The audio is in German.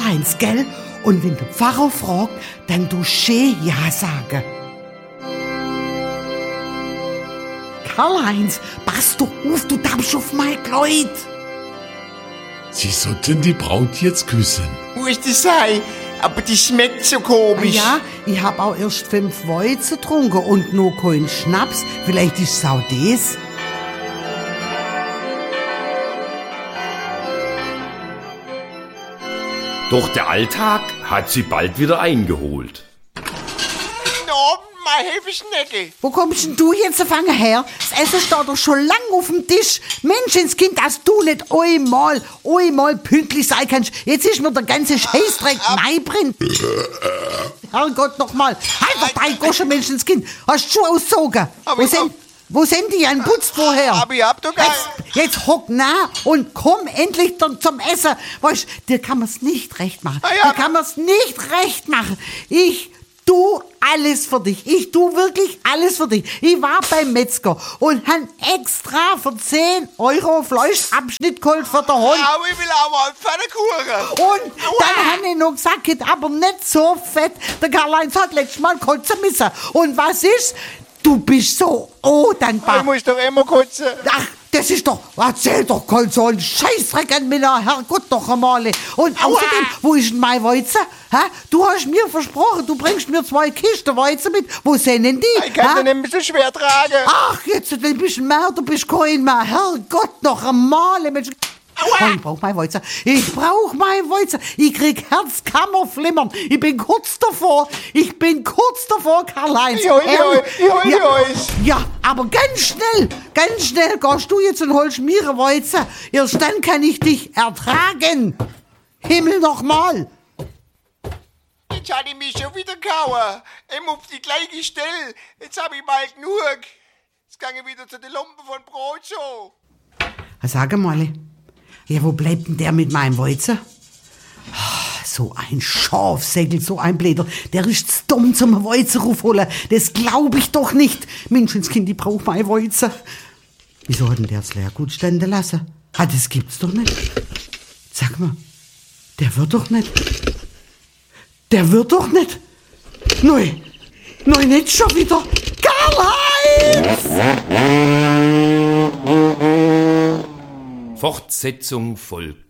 Karl-Heinz, gell? Und wenn der Pfarrer fragt, dann du schön ja sagen. Karl-Heinz, pass doch auf, du darfst auf mein Kleid. Sie sollten die Braut jetzt küssen. Wo ist das sei? Aber die schmeckt so komisch. Ja, ich hab auch erst 5 Weizen getrunken und noch keinen Schnaps. Vielleicht ist es auch das. Doch der Alltag hat sie bald wieder eingeholt. No, mein Hefeschnecke. Wo kommst denn du jetzt gefangen her? Das Essen steht doch schon lang auf dem Tisch. Menschenskind, dass du nicht einmal pünktlich sein kannst. Jetzt ist mir der ganze Scheißdreck neibrennt. Herrgott, nochmal. Halt doch dein Gosche, Menschenskind. Hast du Schuhe ausgezogen? Wo sind die? Ein Putz vorher? Aber ich hab doch gar Jetzt hock nah und komm endlich zum Essen. Weißt, dir kann man's nicht recht machen. Ja. Dir kann man's nicht recht machen. Ich tu alles für dich. Ich tu wirklich alles für dich. Ich war beim Metzger und han extra für 10 € Fleischabschnitt geholt für den Hund. Aber ich will auch mal einen Pfannkuchen. Und dann han ich noch gesagt, aber nicht so fett. Der Karl-Heinz hat letztes Mal kotzen müssen. Und was ist? Du bist so dankbar. Ich muss doch immer kotzen. Ach, das ist doch, erzähl doch kein so ein Scheißdreck an mir, Herrgott doch einmal. Und außerdem, wo ist denn mein Weizen? Du hast mir versprochen, du bringst mir 2 Kisten Weizen mit. Wo sind denn die? Ich kann den nicht mehr so schwer tragen. Ach, jetzt ein bisschen mehr, du bist kein mehr. Herrgott noch einmal, Mensch. Oh, ich brauch mein Weizen. Ich krieg Herzkammerflimmern. Ich bin kurz davor, Karl-Heinz. Ich hol euch. Ja, aber ganz schnell gehst du jetzt und holst mir ein Weizen. Erst dann kann ich dich ertragen. Himmel nochmal. Jetzt hat ich mich schon wieder gehauen. Immer auf die gleiche Stelle. Jetzt hab ich mal genug. Jetzt gang ich wieder zu den Lumpen von Brotshow. Sag mal, ja, wo bleibt denn der mit meinem Weizen? So ein Schafsäckel, so ein Bläder. Der ist zu dumm zum Weizenruf holen. Das glaub ich doch nicht. Menschenskind, ich brauch mein Weizen. Wieso hat denn der das Leergut stehen lassen? Das gibt's doch nicht. Sag mal, der wird doch nicht. Nein, nicht schon wieder. Karl-Heinz! Fortsetzung folgt.